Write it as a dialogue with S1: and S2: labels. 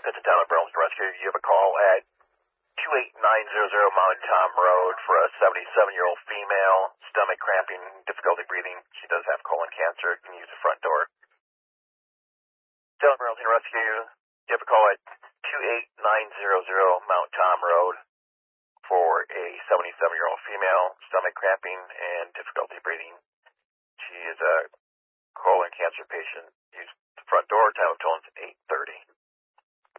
S1: benefits of Tyler Burlington Rescue. You have a call at 28900 Mount Tom Road for a 77-year-old female, stomach cramping, difficulty breathing. She does have colon cancer. You can use the front door. Tyler Burlington Rescue. You have a call at 28900 Mount Tom Road for a 77-year-old female, stomach cramping, and difficulty breathing. She is a colon cancer patient. Use the front door. Time of tolling is 8:30.